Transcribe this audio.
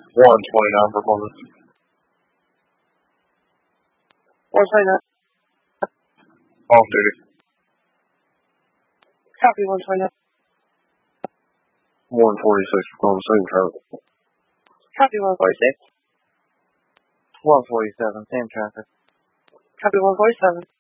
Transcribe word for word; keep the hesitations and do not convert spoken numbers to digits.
one twenty-nine performance. one twenty-nine. Off duty. Copy, one twenty-nine. one forty-six performance, same traffic. Copy, one forty-six. one forty-seven, same traffic. Copy, one forty-seven.